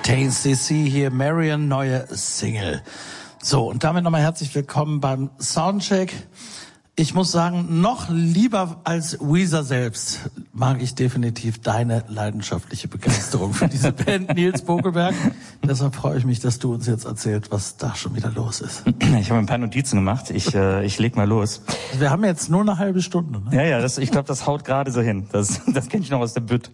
KCC hier, Marion, neue Single. So, und damit nochmal herzlich willkommen beim Soundcheck. Ich muss sagen, noch lieber als Weezer selbst mag ich definitiv deine leidenschaftliche Begeisterung für diese Band, Nils Bokelberg. Deshalb freue ich mich, dass du uns jetzt erzählst, was da schon wieder los ist. Ich habe ein paar Notizen gemacht. Ich leg mal los. Wir haben jetzt nur eine halbe Stunde. Ne? Ja, ich glaube, das haut gerade so hin. Das kenne ich noch aus der Bütt.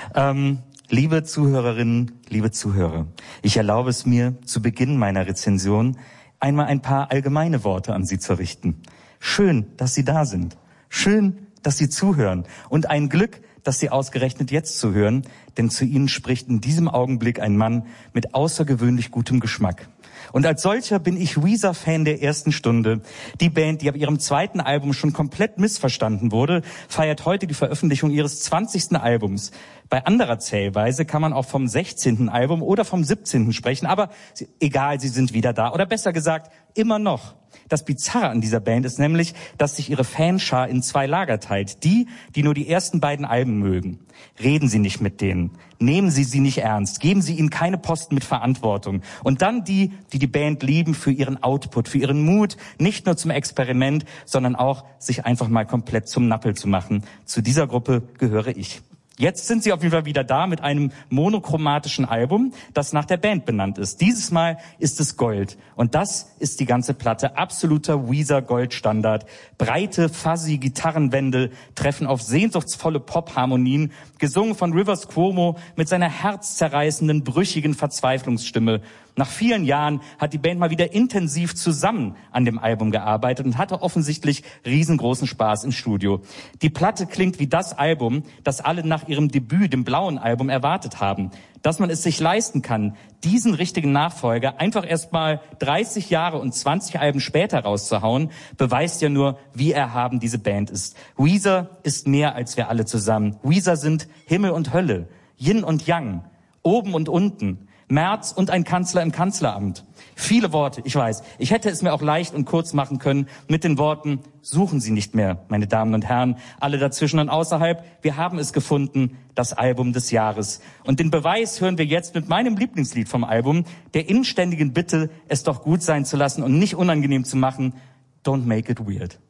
Liebe Zuhörerinnen, liebe Zuhörer, ich erlaube es mir, zu Beginn meiner Rezension einmal ein paar allgemeine Worte an Sie zu richten. Schön, dass Sie da sind. Schön, dass Sie zuhören. Und ein Glück, dass Sie ausgerechnet jetzt zuhören, denn zu Ihnen spricht in diesem Augenblick ein Mann mit außergewöhnlich gutem Geschmack. Und als solcher bin ich Weezer-Fan der ersten Stunde. Die Band, die ab ihrem zweiten Album schon komplett missverstanden wurde, feiert heute die Veröffentlichung ihres 20. Albums. Bei anderer Zählweise kann man auch vom 16. Album oder vom 17. sprechen, aber egal, sie sind wieder da. Oder besser gesagt, immer noch. Das Bizarre an dieser Band ist nämlich, dass sich ihre Fanschar in zwei Lager teilt. Die nur die ersten beiden Alben mögen. Reden Sie nicht mit denen. Nehmen Sie sie nicht ernst. Geben Sie ihnen keine Posten mit Verantwortung. Und dann die Band lieben für ihren Output, für ihren Mut, nicht nur zum Experiment, sondern auch, sich einfach mal komplett zum Nappel zu machen. Zu dieser Gruppe gehöre ich. Jetzt sind sie auf jeden Fall wieder da mit einem monochromatischen Album, das nach der Band benannt ist. Dieses Mal ist es Gold. Und das ist die ganze Platte. Absoluter Weezer-Goldstandard. Breite, fuzzy Gitarrenwände treffen auf sehnsuchtsvolle Pop-Harmonien, gesungen von Rivers Cuomo mit seiner herzzerreißenden, brüchigen Verzweiflungsstimme. Nach vielen Jahren hat die Band mal wieder intensiv zusammen an dem Album gearbeitet und hatte offensichtlich riesengroßen Spaß im Studio. Die Platte klingt wie das Album, das alle nach ihrem Debüt, dem blauen Album, erwartet haben. Dass man es sich leisten kann, diesen richtigen Nachfolger einfach erst mal 30 Jahre und 20 Alben später rauszuhauen, beweist ja nur, wie erhaben diese Band ist. Weezer ist mehr als wir alle zusammen. Weezer sind Himmel und Hölle, Yin und Yang, oben und unten. Merz und ein Kanzler im Kanzleramt. Viele Worte, ich weiß. Ich hätte es mir auch leicht und kurz machen können mit den Worten: Suchen Sie nicht mehr, meine Damen und Herren, alle dazwischen und außerhalb. Wir haben es gefunden, das Album des Jahres. Und den Beweis hören wir jetzt mit meinem Lieblingslied vom Album, der inständigen Bitte, es doch gut sein zu lassen und nicht unangenehm zu machen. Don't make it weird.